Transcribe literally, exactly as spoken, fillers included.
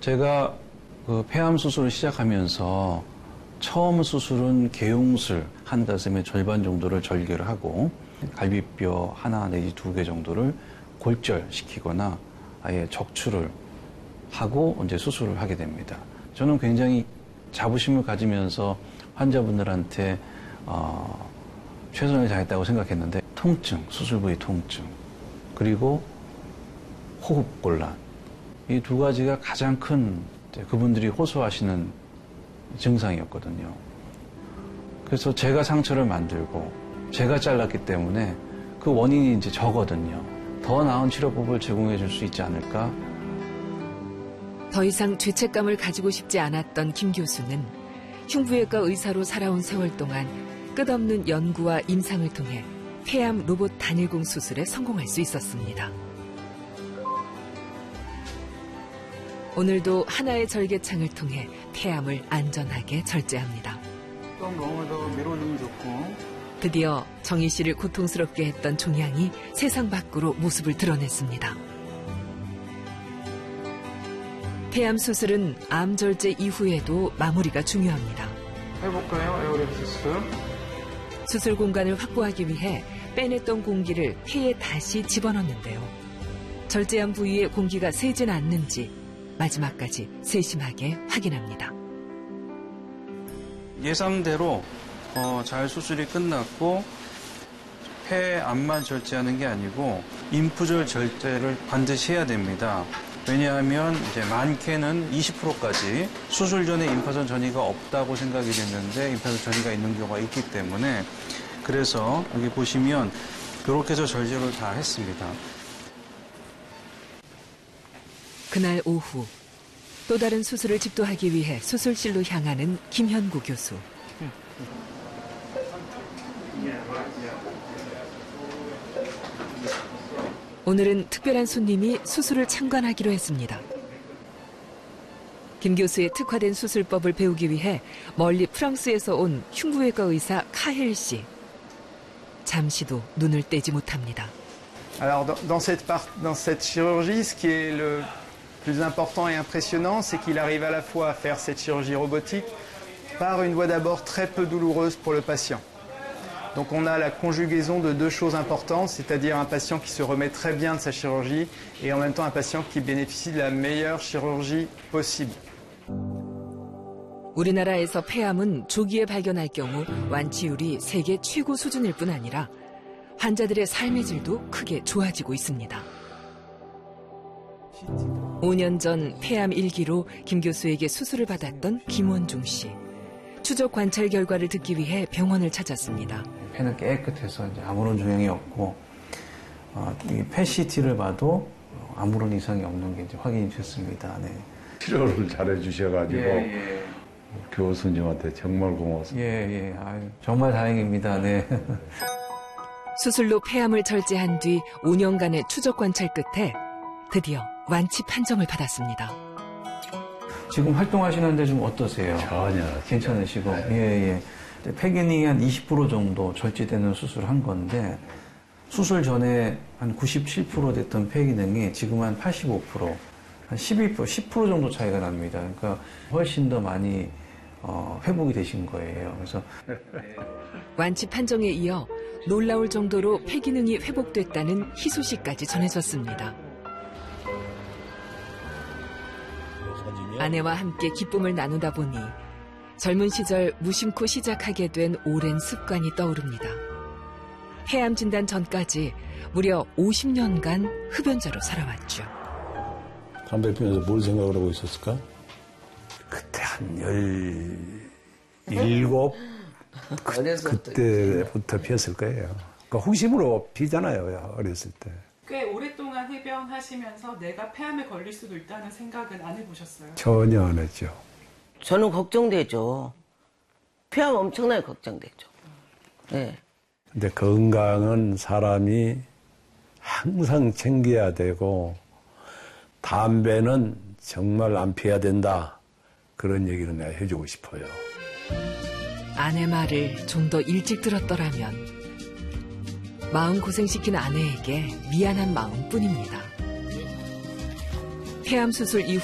제가 그 폐암 수술을 시작하면서 처음 수술은 개용술 한 가슴의 절반 정도를 절개를 하고 갈비뼈 하나 내지 두 개 정도를 골절시키거나 아예 적출을 하고 이제 수술을 하게 됩니다. 저는 굉장히 자부심을 가지면서 환자분들한테 어, 최선을 다했다고 생각했는데 통증, 수술 부위 통증, 그리고 호흡곤란 이 두 가지가 가장 큰 그분들이 호소하시는 증상이었거든요. 그래서 제가 상처를 만들고 제가 잘랐기 때문에 그 원인이 이제 저거든요. 더 나은 치료법을 제공해 줄 수 있지 않을까? 더 이상 죄책감을 가지고 싶지 않았던 김 교수는 흉부외과 의사로 살아온 세월 동안 끝없는 연구와 임상을 통해 폐암 로봇 단일공 수술에 성공할 수 있었습니다. 오늘도 하나의 절개창을 통해 폐암을 안전하게 절제합니다. 좀 너무 더 밀어주면 좋고. 드디어 정희 씨를 고통스럽게 했던 종양이 세상 밖으로 모습을 드러냈습니다. 폐암 수술은 암 절제 이후에도 마무리가 중요합니다. 해볼까요? 에어랩시스. 수술 공간을 확보하기 위해 빼냈던 공기를 폐에 다시 집어넣는데요. 절제한 부위에 공기가 새진 않는지 마지막까지 세심하게 확인합니다. 예상대로 어, 잘 수술이 끝났고 폐암만 절제하는 게 아니고 임프절 절제를 반드시 해야 됩니다. 왜냐하면 이제 많게는 이십 퍼센트까지 수술 전에 임파선 전이가 없다고 생각이 됐는데 임파선 전이가 있는 경우가 있기 때문에 그래서 여기 보시면 이렇게 해서 절제를 다 했습니다. 그날 오후 또 다른 수술을 집도하기 위해 수술실로 향하는 김현구 교수. 오늘은 특별한 손님이 수술을 참관하기로 했습니다. 김 교수의 특화된 수술법을 배우기 위해 멀리 프랑스에서 온 흉부외과 의사 카헬 씨. 잠시도 눈을 떼지 못합니다. Alors dans, dans cette part, dans cette chirurgie, ce qui est le plus important et impressionnant, c'est qu'il arrive à la fois à faire cette chirurgie robotique par une voie d'abord très peu douloureuse pour le patient. Donc on a la conjugaison de deux choses importantes, c'est-à-dire un patient qui se remet très bien de sa chirurgie et en même temps un patient qui bénéficie de la meilleure chirurgie possible. 우리나라에서 폐암은 조기에 발견할 경우 완치율이 세계 최고 수준일 뿐 아니라 환자들의 삶의 질도 크게 좋아지고 있습니다. 오 년 전 폐암 일 기로 김 교수에게 수술을 받았던 김원중 씨. 추적 관찰 결과를 듣기 위해 병원을 찾았습니다. 폐는 깨끗해서 이제 아무런 종양이 없고 어, 이 펫시티를 봐도 아무런 이상이 없는 게 이제 확인이 됐습니다. 네. 치료를 잘해 주셔가지고 예, 예. 교수님한테 정말 고맙습니다. 예, 예. 아유, 정말 다행입니다. 네. 수술로 폐암을 절제한 뒤 오 년간의 추적 관찰 끝에 드디어 완치 판정을 받았습니다. 지금 활동하시는데 좀 어떠세요? 전혀. 괜찮으시고. 네. 예, 예. 폐기능이 한 이십 퍼센트 정도 절제되는 수술을 한 건데 수술 전에 한 구십칠 퍼센트 됐던 폐기능이 지금 한 팔십오 퍼센트, 한 십이 퍼센트, 십 퍼센트 정도 차이가 납니다. 그러니까 훨씬 더 많이 어, 회복이 되신 거예요. 그래서 완치 판정에 이어 놀라울 정도로 폐기능이 회복됐다는 희소식까지 전해졌습니다. 아내와 함께 기쁨을 나누다 보니 젊은 시절 무심코 시작하게 된 오랜 습관이 떠오릅니다. 폐암 진단 전까지 무려 오십 년간 흡연자로 살아왔죠. 담배 피우면서 뭘 생각을 하고 있었을까? 그때 한 열일곱 그, 그때부터 피웠을 거예요. 그러니까 호기심으로 피잖아요, 어렸을 때. 꽤 오랫동안 흡연하시면서 내가 폐암에 걸릴 수도 있다는 생각은 안 해보셨어요? 전혀 안 했죠. 저는 걱정되죠. 폐암 엄청나게 걱정되죠. 네. 근데 건강은 사람이 항상 챙겨야 되고 담배는 정말 안 피워야 된다. 그런 얘기를 내가 해주고 싶어요. 아내 말을 좀 더 일찍 들었더라면 마음고생시킨 아내에게 미안한 마음뿐입니다. 폐암 수술 이후